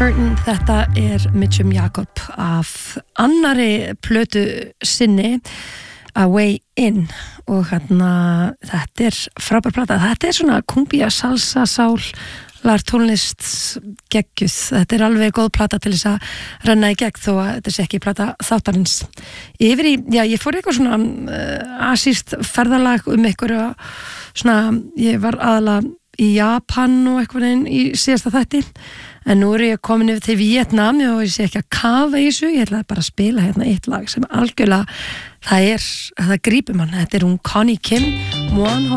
Curtain, þetta Mitchum Jakob af annari plötu sinni A Way In og þetta frábær plata, þetta svona kumbia, salsa, sál tónlist geggjuð, þetta alveg góð plata til þess að renna í gegn þó að þetta sé ekki plata þáttarins yfir í, ég fór eitthvað svona asískt ferðalag einhverja svona, ég var aðalega í Japan og eitthvað í síðasta þætti en nú ég komin yfir til Vietnam og ég sé ekki að kafa í þessu, ég ætlaði bara að spila hérna eitt lag sem algjörlega það grípur mann, þetta hún Connie Kim, Moan